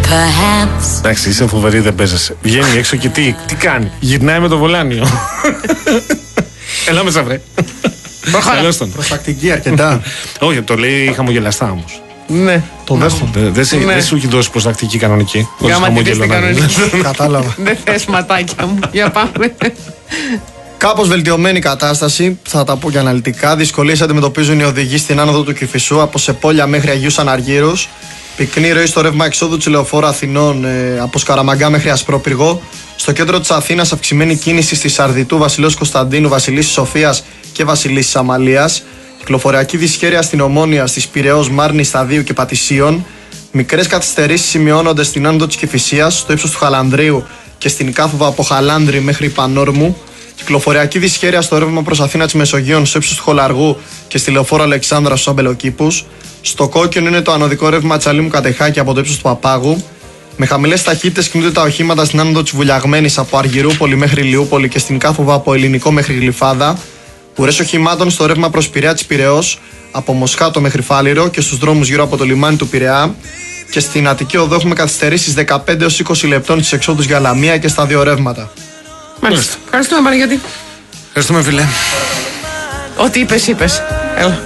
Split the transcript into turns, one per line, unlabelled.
Εντάξει, είσαι φοβερή, δεν παίζεσαι. Βγαίνει έξω και τι κάνει? Γυρνάει με το βολάνιο. Έλα μέσα, βρε.
Προστακτική αρκετά.
Όχι, το λέει χαμογελαστά όμως.
Ναι, το δέχομαι.
Δεν σου έχει δώσει προστακτική κανονική?
Γάμα τι πες κανονική.
Κατάλαβα.
Δεν θες ματάκια μου. Για πάμε.
Κάπως βελτιωμένη κατάσταση, θα τα πω και αναλυτικά. Δυσκολίες αντιμετωπίζουν οι οδηγοί στην άνοδο του Κηφισού από Σεπόλια μέχρι Αγίους Αναργύρους. Πυκνή ροή στο ρεύμα εξόδου της Λεωφόρου Αθηνών από Σκαραμαγκά μέχρι Ασπρόπυργο. Στο κέντρο της Αθήνας αυξημένη κίνηση στη Σαρδιτού, Βασιλέως Κωνσταντίνου, Βασιλίσσης Σοφίας και Βασιλίσσης Αμαλίας. Κυκλοφοριακή δυσχέρεια στην Ομόνια, στις Πειραιώς, Μάρνη, Σταδίου και Πατησίων. Μικρές καθυστερήσεις σημειώνονται στην άνοδο της Κηφισίας, στο ύψος του Χαλανδρίου και στην κάθοδο από Χαλάνδρη μέχρι Πανόρμου. Κυκλοφοριακή δυσχέρεια στο ρεύμα προς Αθήνα της Μεσογείων, στο ύψος του Χολαργού και στη Λεωφόρο Αλεξάνδρα στους Αμπελοκήπους. Στο κόκκινο είναι το ανωδικό ρεύμα Τσαλίμου Κατεχάκη από το ύψος του Παπάγου. Με χαμηλές ταχύτητες κινούνται τα οχήματα στην άνοδο της Βουλιαγμένης από Αργυρούπολη μέχρι Λιούπολη και στην κάθοδο από Ελληνικό μέχρι Γλυφάδα. Ουρές οχημάτων στο ρεύμα προς Πειραιά της Πειραιώς από Μοσχάτο μέχρι Φάληρο και στους δρόμους γύρω από το λιμάνι του Πειραιά. Και στην Αττική Οδό έχουμε καθυστερήσεις 15 έως 20 λεπτών στις εξόδους για Λαμία και στα δύο ρεύματα.
Μάλιστα. Ευχαριστούμε, Παναγιώτη.
Ευχαριστούμε, φίλε.
Ό,τι είπες. Έλα.